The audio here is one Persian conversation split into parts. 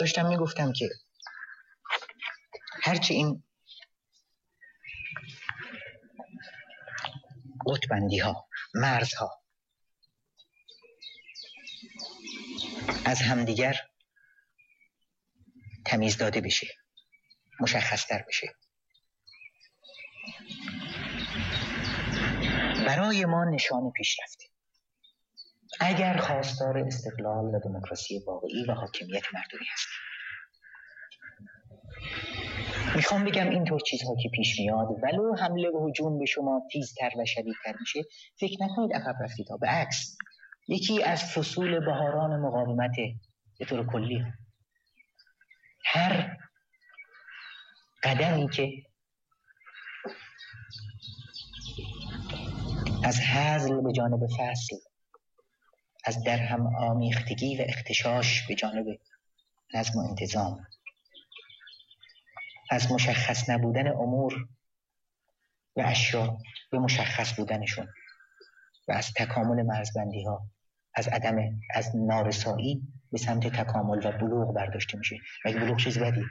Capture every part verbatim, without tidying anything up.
داشتم میگفتم که هرچی این قطبندی ها، مرزها از همدیگر تمیز داده بشه، مشخص تر بشه، برای ما نشان پیشرفته. اگر خواستار استقلال و دموکراسی واقعی و حاکمیت مردمی هستیم، میخوام بگم اینطور چیزها که پیش میاد ولو حمله و هجوم به شما تیزتر و شدیدتر میشه، فکر نکنید عقب رفتید ها. به عکس، یکی از فصول بهاران مقاومت به طور کلی، هر قدمی که از هزل به جانب فصل، از درهم آمیختگی و اختشاش به جانب نظم و انتظام، از مشخص نبودن امور و اشیا به مشخص بودنشون و از تکامل مرزبندی ها، از عدم از نارسایی به سمت تکامل و بلوغ برداشته میشه. و اگه بلوغ چیز بدی،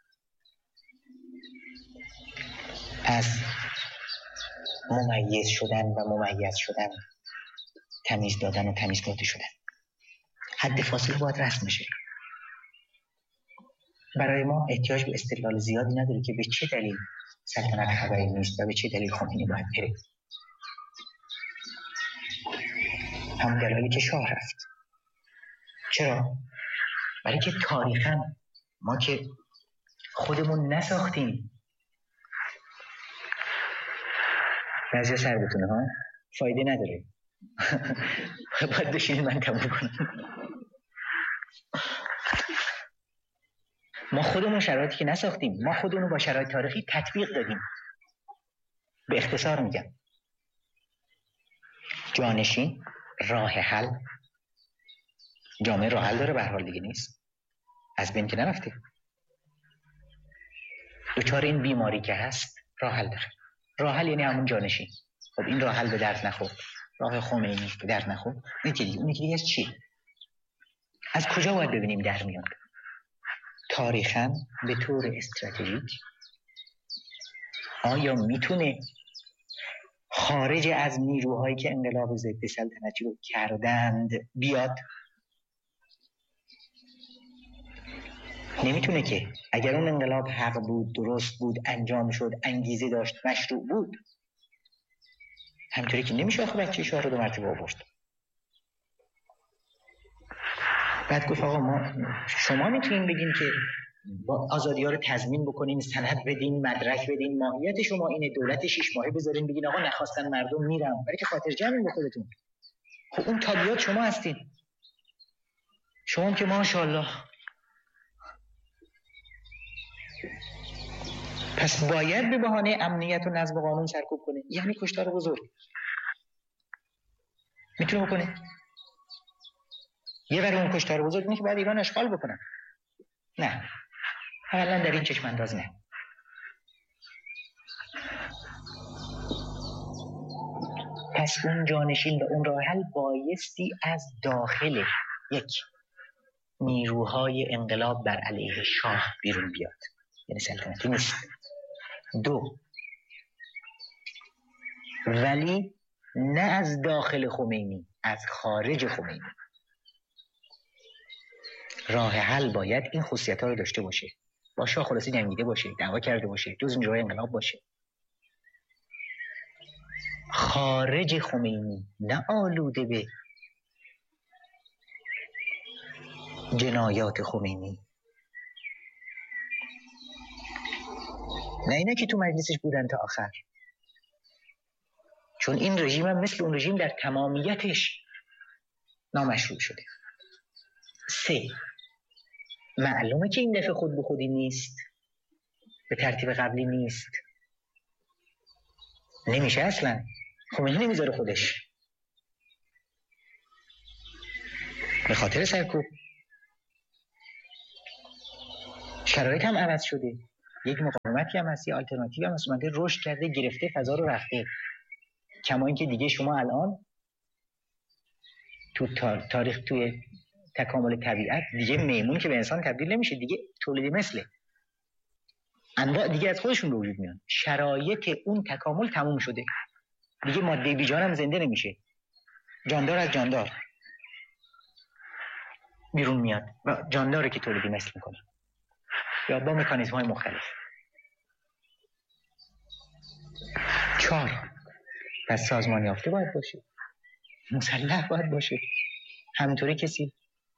از ممیز شدن و ممیز شدن، تمیز دادن و تمیز داده شدن، حد فاصله باید رسم میشه. برای ما احتیاج به استدلال زیادی نداره که به چه دلیل سلطنت خبری نیست و به چه دلیل خمینی باید بره. همون دلایلی که شاه رفت. چرا؟ برای که تاریخاً ما که خودمون نساختیم. بعضی سر بتونه ها فایده نداره. باید بشینید من تموم کنم. ما خودمون شرایطی که نساختیم، ما خودمون با شرایط تاریخی تطبیق دادیم. به اختصار میگم، جانشین راه حل، جامعه راه حل داره، به هر حال دیگه نیست، از بین که نرفته. دوچار این بیماری که هست راه حل داره. راه حل یعنی همون جانشین. خب این راه حل به درد نخورد، راه خمینی به درد نخورد، این که دیگه اون که دیگه از چی؟ از کجا باید ببینیم در میاد؟ تاریخاً به طور استراتژیک آیا میتونه خارج از نیروهایی که انقلاب ضد سلطنتی رو کردند بیاد؟ نمیتونه که. اگر اون انقلاب حق بود، درست بود، انجام شد، انگیزه داشت، مشروع بود، همینطوری که نمیشه آخه بچه شاه رو دو مرتبه آورد. بعد گفت آقا ما شما میتونین بگین که با آزادی ها رو تضمین بکنین، سند بدین، مدرک بدین، ماهیت شما اینه، دولت شش ماهه بذارین، بگین آقا نخواستن مردم میرم، برای که خاطر جمعین به خودتون. خب اون تابعیات شما هستین. شما که ماشاءالله. پس باید به بهانه امنیت و نظم و قانون سرکوب کنه. یعنی کشتار بزرگ میتونه بکنه. یه بر اون کشتار بزرگ اینه که بعد ایران اشغال بکنن. نه، اولا در این چشم انداز نه. پس اون جانشین و اون راه حل بایستی از داخل یک نیروهای انقلاب بر علیه شاه بیرون بیاد، یعنی سلطنتی نیست. دو، ولی نه از داخل خمینی، از خارج خمینی. راه حل باید این خصوصیت‌ها رو داشته باشه. با شاه خلاصی جنگیده باشه، دعوا کرده باشه، جز نیروهای انقلاب باشه. خارج خمینی، نه آلوده به جنایات خمینی، نه اینه که تو مجلسش بودن تا آخر، چون این رژیم هم مثل اون رژیم در تمامیتش نامشروع شده. سه، معلومه که این دفعه خود به خودی نیست، به ترتیب قبلی نیست، نمیشه اصلا. خمینی نمیذاره خودش به خاطر سرکوب. شرایط هم عوض شده، یک مقاومتی هم هست، یه آلترناتیو هم هست، اومده رشد کرده، گرفته فضا رو رفته. کما اینکه دیگه شما الان تو تاریخ توی تکامل طبیعت دیگه میمون که به انسان تبدیل نمیشه، دیگه تولید مثله، انواع دیگه از خودشون به وجود میان، شرایط اون تکامل تموم شده دیگه، ماده بیجان هم زنده نمیشه، جاندار از جاندار بیرون میاد و جانداره که تولید مثل میکنه یا با مکانیزم های مختلف. چهار، پس سازمان یافته باید باشه، مسلح باید باشه. همینطوری کسی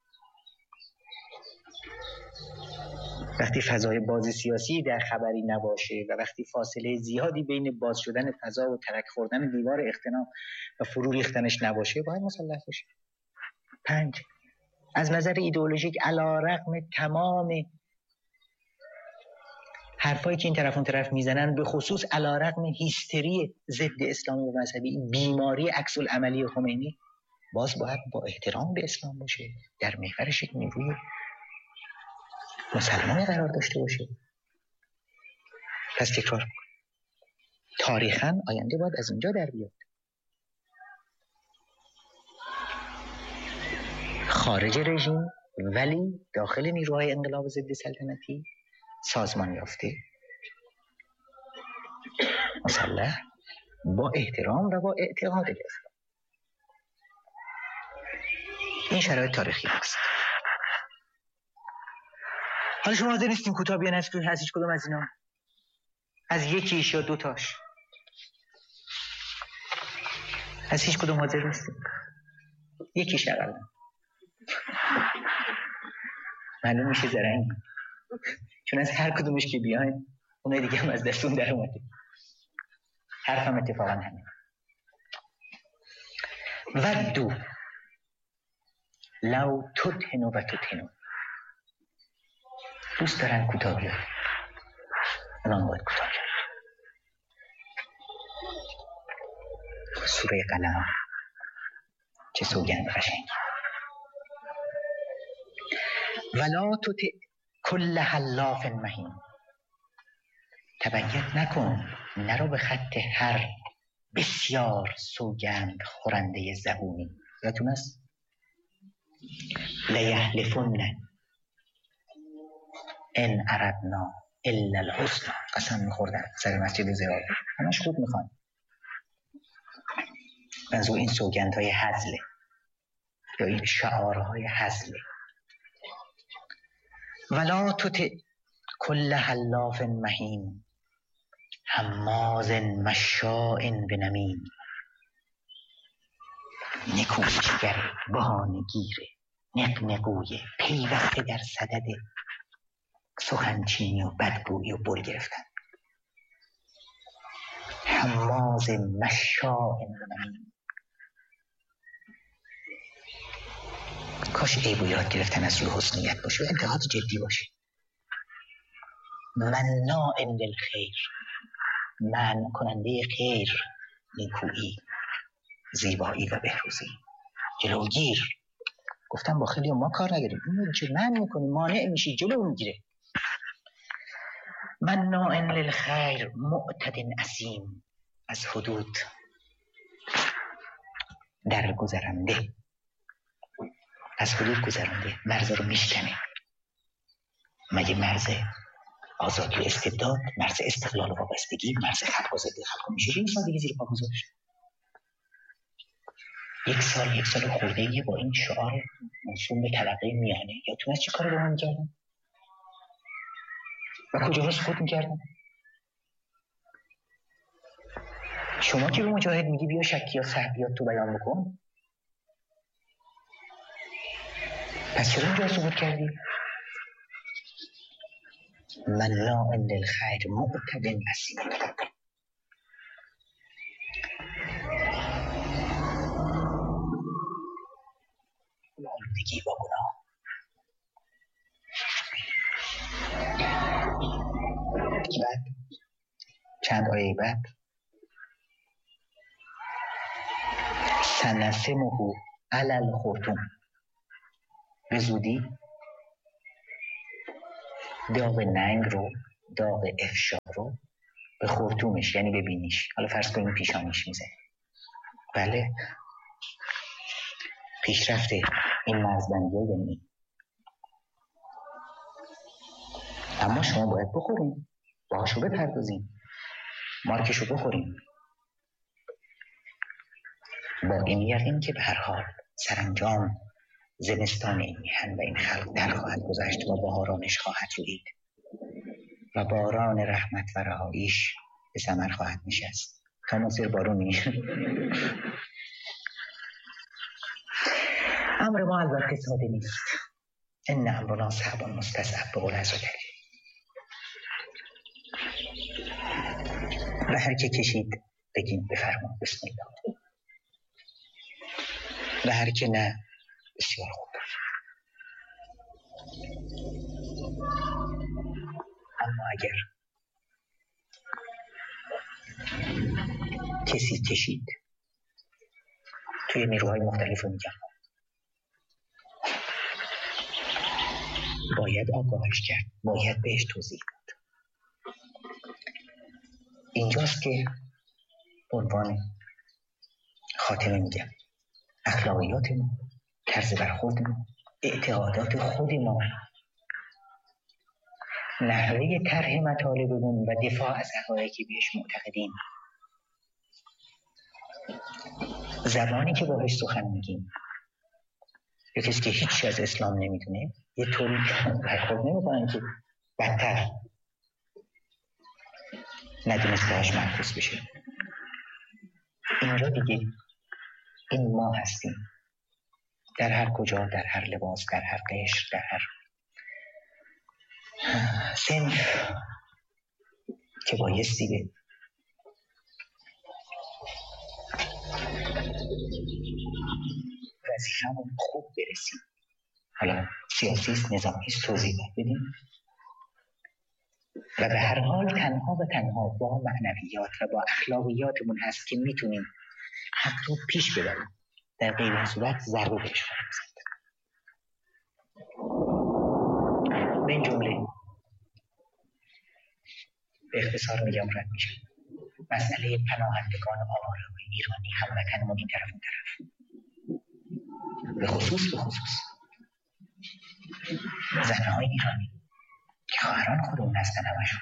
وقتی فضای باز سیاسی در خبری نباشه و وقتی فاصله زیادی بین باز شدن فضا و ترک خوردن دیوار اختناق و فرو ریختنش نباشه باید مسلح باشه. پنج، از نظر ایدئولوژیک علی رغم تمام حرفایی که این طرف اون طرف میزنن، به خصوص علی رغم هیستری ضد اسلامی و مذهبی، بیماری عکس العملی خمینی، باز باید با احترام به اسلام باشه، در محورش یک نیروی مسلمان قرار داشته باشه. پس تکرار میکنم، تاریخاً آینده باید از اینجا در بیاد. خارج رژیم ولی داخل نیروهای انقلاب ضد سلطنتی سازمان یافته، مسلح، با احترام و با اعتقاد به اسلام. این شرایط تاریخی هست. حالا شما حاضر نیستیم کوتاه بیان از هیچ کدوم از اینا، از یکیش یا دوتاش، از هیچ کدوم حاضر نیستیم، یکیش اقلا معلوم میشه زرنگ، چون از هر کدومش که بیاین اونای دیگه هم از دستون در اومده. حرفم اتفاقا همین. ودو لو تدهنو و تدهنو، دوست دارن کوتاه بیان، اونام باید کوتاه بیان. سوره قلم چه سوگند قشنگ. ولا تطع کل حلاف مهین، تبعیت نکن، نرو به خط هر بسیار سوگند خورنده زبونی. یادتون است لیحلفن ان اردنا الا الحسنى، قسم میخوردن سر مسجد زرار، همش خوب میخوان. منظور این سوگندهای هزله یا این شعارهای هزله. ولا تطع کل حلاف مهین هماز مشاء بنمیم، نکوچیگر، بهانه‌گیر، نقنقوی، پیوسته در صدد سخنچینی و بدگویی و بر گرفتن. هماز مشاء بنمیم، کاش عیب و یاد گرفتن از روی حسنیت باشه و انتقاد جدی باشه. مناع للخیر، منع کننده خیر، نیکویی، زیبایی و بهروزی، جلوگیر. گفتم با خیلی ما کار نگیریم، اینو چه منع میکنی، مانع میشی، جلو میگیره. مناع للخیر معتد اثیم، از حدود در گذرنده، از حدود گذرنده، مرز رو میشکنه. مگه مرز آزادی و استبداد، مرز استقلال و وابستگی، مرز خلق و ضد خلق میشه این سادگی زیر پا گذاشت؟ یک سال یک سال خورده‌ای با این شعار موسوم به طبقه میانه، یا تو از چه کاری با من می‌کردن و کجاها سقوط می‌کردن؟ شما که به مجاهد میگی بیا شکی یا صحبیات تو بیان بکن، پس چرا اینجا سقوط کردی؟ مناع للخیر معتد اثیم، آلودگی با گناه. بعد چند آیه بعد سنسمه علی الخرطوم، به زودی داغ ننگ رو، داغ افشا رو به خرطومش، یعنی به بینیش، حالا فرض کنیم پیشانیش میزه. بله، پیشرفته این مرزبندی ها یعنی. اما شما باید بخوریم، باهاشو بپردازیم، مارکشو بخوریم، با این یقین که به هر حال سرانجام زمستان این میهن و این خلق در خواهد گذشت و بهارانش خواهد رویید و باران رحمت و رهاییش به ثمر خواهد نشست. تا مصیر بارونی. امر ما البته ساده نیست. ان امرنا صعب مستصعب به قول حضرت علی. و هر که کشید بگیم بفرما بسم الله، و هر که نه بسیار خوب. اما اگر کسی کشید، توی نیروهای مختلف رو میگم، باید آگاهش کرد، باید بهش توضیح داد. اینجاست که عنوان خاتمه میگم اخلاقیات ما، طرز برخورد ما، اعتقادات خود ما، نحوه طرح مطالبمون و دفاع از حقایقی که بهش معتقدیم، زبانی که باهاش سخن میگیم. یا کسی که هیچ از اسلام نمیدونه یه طوری برخورد نمیکنن که بدتر ندونستهاش معکوس بشه. اینجا دیگه این ما هستیم، در هر کجا، در هر لباس، در هر قشر، در هر صنف که بایستی به وظیفه‌مون خوب برسیم. حالا سیاسیست، نظامیست، توضیح بدیم و به هر حال تنها و تنها با معنویات و با اخلاقیاتمون هست که میتونیم حق رو پیش ببریم. در غیر این صورت ضربه بهش خواهیم زد. به این جمله به اختصار میگم رد میشم. مسئله پناهندگان آواره‌های ایرانی هموطنمون این طرف اون طرف، به خصوص به خصوص زنهای ایرانی که خواهران خودمون هستن همشون.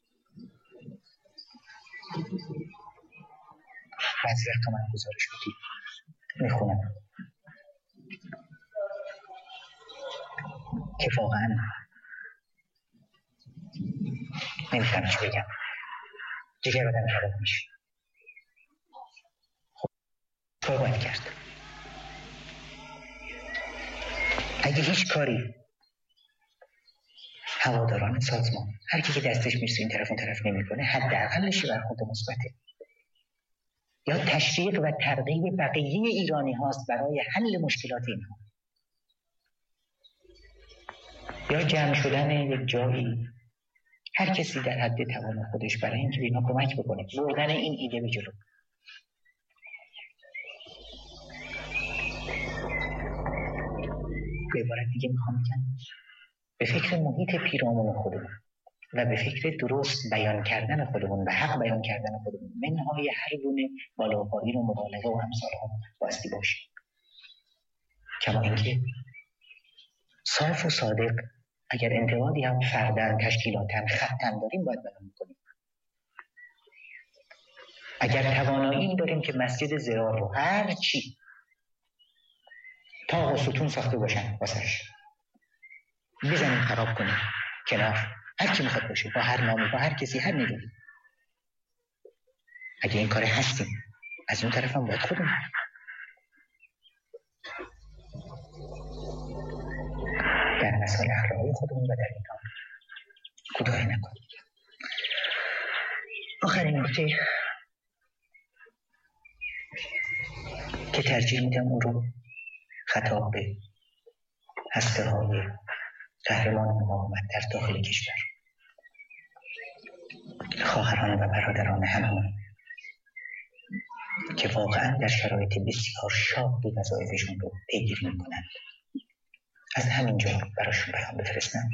بعضی وقتا من گزارش بدید میخونم که واقعا نمیتونم چی بگم، جگر آدم کباب میشه. خب کار باید کرد. اگه هیچ کاری هواداران سازمان، هر کی که دستش میرسه این طرف اون طرف نمیکنه، حداقلش برخورد مثبته یا تشویق و ترغیب بقیه ایرانی هاست برای حل مشکلات اینها، یا جمع شدن یک جایی هر کسی در حد توان خودش برای اینکه به اینا کمک بکنه، بردن این ایده به جلو. به عبارت دیگه میخوام بگم به فکر محیط پیرامون خودمون و به فکر درست بیان کردن خودمون و حق بیان کردن خودمون، منهای هر گونه بالاپایین و مبالغه و امثال ها باستی باشیم. کما اینکه صاف و صادق اگر انتقادی هم فردن، تشکیلاتن، خطن داریم باید بیان کنیم. اگر توانایی داریم که مسجد ضرار رو هر چی تا و ستون ساخته باشن واسش بزنیم خراب کنیم کنار، هر کی میخواد باشه، با هر نامی، با هر کسی، هر نگاهی. اگه این کار هستیم، از اون طرف هم باید خودمون در مسائل اخلاقی خودمون و در اینا کوتاهی نکنیم. آخرین نکته که ترجیح میدم اون رو خطاب به هسته های قهرمان مقاومت در داخل کشور، خواهران و برادران هممون که واقعا در شرایط بسیار شاق به وظایفشون رو پیگیری میکنند، از همینجا براشون پیام بفرستم.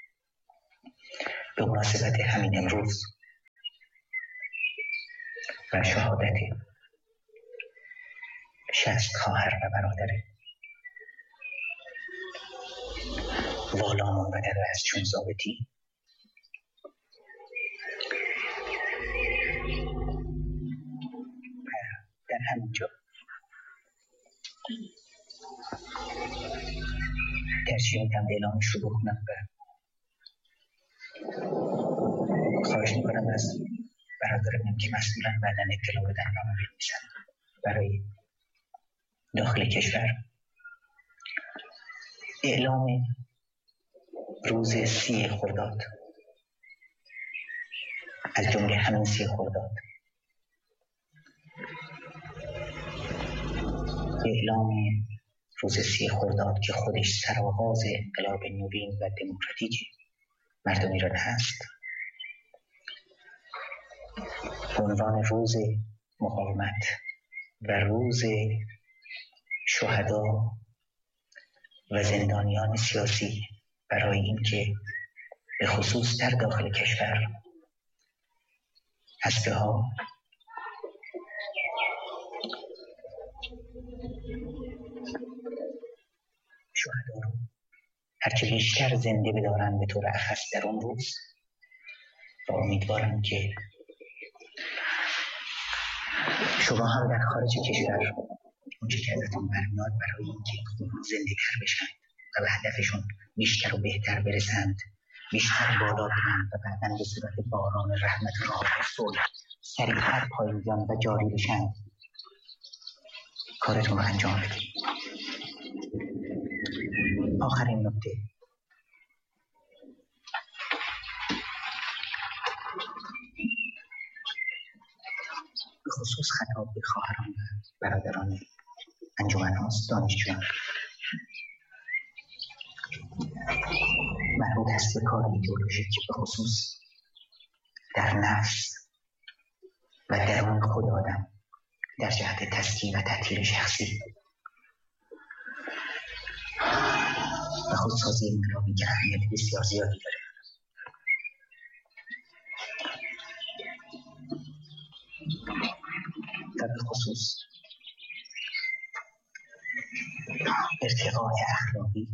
به مناسبت همین امروز و شهادت شصت خواهر و برادر والامون و در رأس چون ضابطی. در همینجا ترجیح میدم اعلامش رو بکنم و خواهش میکنم از برادرانم که مسئولن بعداً اطلاع بدن نامه بنویسن برای داخل کشور. اعلام روز سی خرداد از جمله همین سی خرداد، اعلام روز سی خرداد که خودش سرآغاز انقلاب نوین و دموکراتیک مردم ایران هست، عنوان روز مقاومت و روز شهدا و زندانیان سیاسی برای اینکه به خصوص در داخل کشور هسته‌ها شهدا رو هرچه بیشتر زنده بدارن به طور اخص در اون روز و امیدوارم که شما هم در خارج کشور اونچه که ازتون برمیاد برای اینکه زنده تر بشن و به هدفشون بیشتر و بهتر برسند، بیشتر بالا برن و بعداً به صورت باران رحمت راه و صلح سریعتر پایین بیان و جاری بشن، کارتون رو انجام بدید. آخرین نکته، به خصوص خطاب به خواهران و برادران انجمن هاست، دانشجویان، مربوط هست به کار ایدئولوژیک که به خصوص در نفس و درون خود آدم در جهت تسکین و تطهیر شخصی و خودسازی انقلابی که اهمیت بسیار زیادی داره. و به خصوص ارتقاء اخلاقی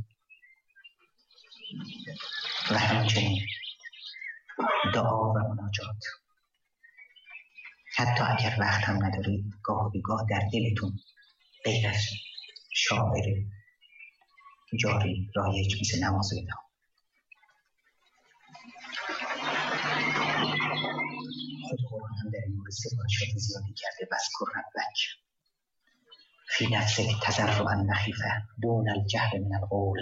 و همچنین دعا و مناجات. حتی اگر وقت هم ندارید گاه بگاه در دلتون غیر از شاعر جاری رایج مثل نماز بدهم. خود قرآن هم در این مورد سفارشات زیادی کرده. واذکر ربک فی نفسک تضرعا خیفة دون الجهر من القول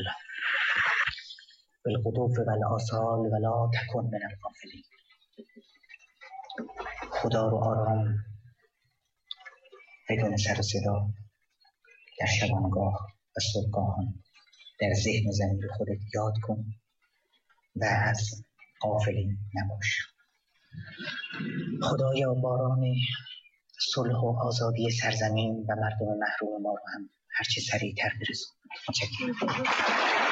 بالغدو والآصال ولا تکن من الغافلین. خدا رو آرام بدون سر و صدا در شبانگاه و صبحگاهان در ذهن و ضمیر خودت یاد کن و از غافلین نباش. خدایا باران صلح و آزادی سرزمین و مردم محروم ما رو هم هرچه سریعتر برسون. متشکرم.